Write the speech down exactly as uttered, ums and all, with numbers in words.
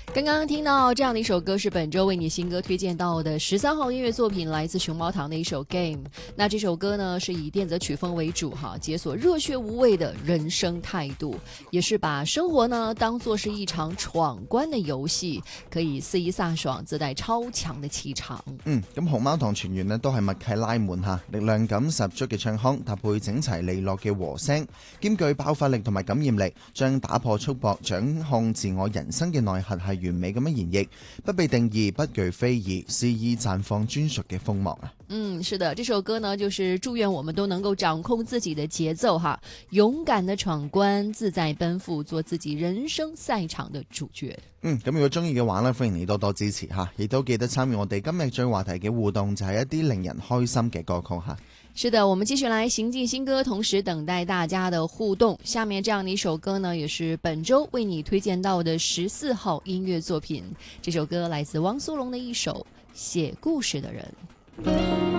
刚刚听到这样的一首歌是本周为你新歌推荐到的十三号音乐作品，来自熊猫堂的一首 Game。 那这首歌呢是以电子曲风为主哈，解锁热血无畏的人生态度，也是把生活呢当作是一場闖關的遊戲，可以肆意飒爽，自帶超強的氣場。 嗯，咁熊貓堂全員呢都係默契拉滿嚇，力量感十足嘅唱腔，搭配整齊利落嘅和聲，兼具爆發力同埋感染力，將打破束縛、掌控自我人生嘅內核係完美咁樣演繹，不被定義，不具非議，肆意綻放專屬嘅鋒芒啊！ 嗯，是的，這首歌呢，就是祝願我們都能夠掌控自己的節奏哈，勇敢的闖關，自在奔赴，做自己人生賽場的主角。 嗯，咁如果中意嘅話呢，歡迎你多多支持吓，亦都記得參與我哋今日最話題嘅互動，就係一啲令人開心嘅歌曲吓。 是的，我們繼續來行進新歌，同時等待大家的互動。下面這樣的一首歌呢，也是本周為你推薦到的十四號音樂作品。這首歌來自汪蘇泷的一首《寫故事的人》。